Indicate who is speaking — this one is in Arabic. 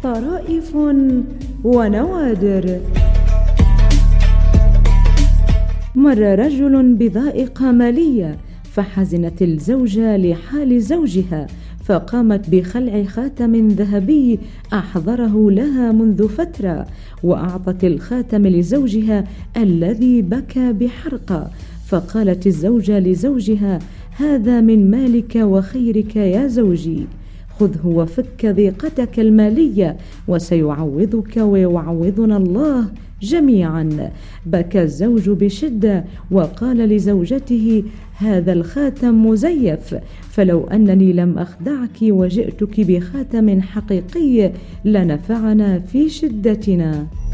Speaker 1: طرائف ونوادر. مر رجل بضائقة مالية، فحزنت الزوجة لحال زوجها، فقامت بخلع خاتم ذهبي أحضره لها منذ فترة، وأعطت الخاتم لزوجها الذي بكى بحرقة. فقالت الزوجة لزوجها: هذا من مالك وخيرك يا زوجي، خذه وفك ضيقتك المالية، وسيعوضك ويعوضنا الله جميعا. بكى الزوج بشدة وقال لزوجته: هذا الخاتم مزيف، فلو أنني لم أخدعك وجئتك بخاتم حقيقي لنفعنا في شدتنا.